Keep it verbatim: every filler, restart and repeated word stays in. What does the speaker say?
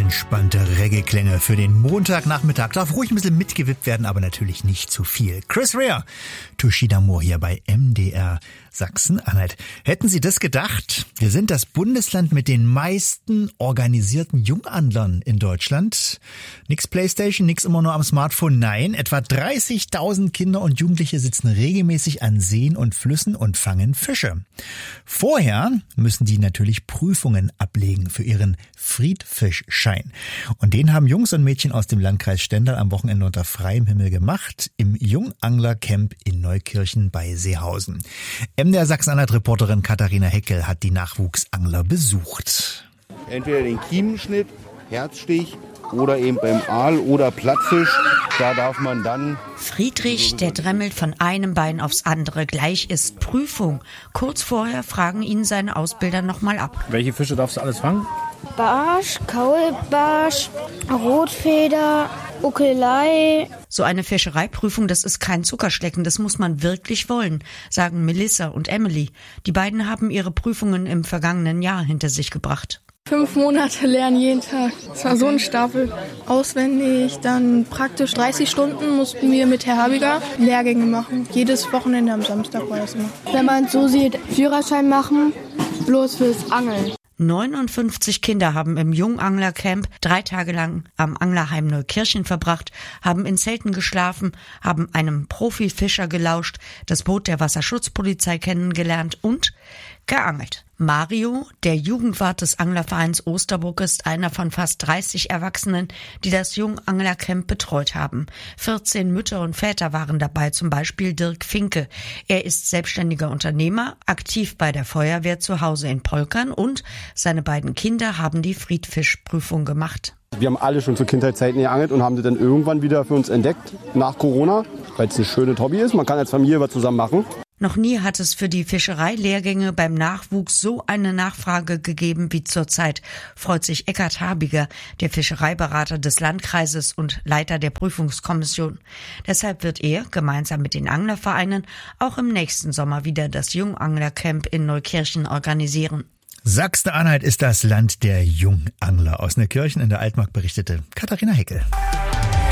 Entspannte Reggae-Klänge für den Montagnachmittag. Darf ruhig ein bisschen mitgewippt werden, aber natürlich nicht zu viel. Chris Rea, Tushida Moore hier bei M D R Sachsen-Anhalt. Hätten Sie das gedacht? Wir sind das Bundesland mit den meisten organisierten Junganglern in Deutschland. Nix Playstation, nix immer nur am Smartphone. Nein, etwa dreißigtausend Kinder und Jugendliche sitzen regelmäßig an Seen und Flüssen und fangen Fische. Vorher müssen die natürlich Prüfungen ablegen für ihren Friedfischschein. Und den haben Jungs und Mädchen aus dem Landkreis Stendal am Wochenende unter freiem Himmel gemacht im Junganglercamp in Neukirchen bei Seehausen. M D R Sachsen-Anhalt-Reporterin Katharina Heckel hat die Nachwuchsangler besucht. Entweder den Kiemenschnitt, Herzstich oder eben beim Aal oder Plattfisch, da darf man dann... Friedrich, der dremmelt von einem Bein aufs andere, gleich ist Prüfung. Kurz vorher fragen ihn seine Ausbilder nochmal ab. Welche Fische darfst du alles fangen? Barsch, Kaulbarsch, Rotfeder, Ukelei. So eine Fischereiprüfung, das ist kein Zuckerschlecken, das muss man wirklich wollen, sagen Melissa und Emily. Die beiden haben ihre Prüfungen im vergangenen Jahr hinter sich gebracht. Fünf Monate lernen jeden Tag. Das war so ein Stapel. Auswendig, dann praktisch dreißig Stunden mussten wir mit Herr Habiger Lehrgänge machen. Jedes Wochenende am Samstag war das immer. Wenn man es so sieht, Führerschein machen, bloß fürs Angeln. neunundfünfzig Kinder haben im Junganglercamp drei Tage lang am Anglerheim Neukirchen verbracht, haben in Zelten geschlafen, haben einem Profifischer gelauscht, das Boot der Wasserschutzpolizei kennengelernt und geangelt. Mario, der Jugendwart des Anglervereins Osterburg, ist einer von fast dreißig Erwachsenen, die das Junganglercamp betreut haben. vierzehn Mütter und Väter waren dabei, zum Beispiel Dirk Finke. Er ist selbstständiger Unternehmer, aktiv bei der Feuerwehr zu Hause in Polkern und seine beiden Kinder haben die Friedfischprüfung gemacht. Wir haben alle schon zur Kindheitszeiten geangelt und haben das dann irgendwann wieder für uns entdeckt, nach Corona, weil es ein schönes Hobby ist. Man kann als Familie was zusammen machen. Noch nie hat es für die Fischereilehrgänge beim Nachwuchs so eine Nachfrage gegeben wie zurzeit, freut sich Eckhard Habiger, der Fischereiberater des Landkreises und Leiter der Prüfungskommission. Deshalb wird er, gemeinsam mit den Anglervereinen, auch im nächsten Sommer wieder das Junganglercamp in Neukirchen organisieren. Sachsen-Anhalt ist das Land der Jungangler. Aus Neukirchen in der Altmark berichtete Katharina Heckel.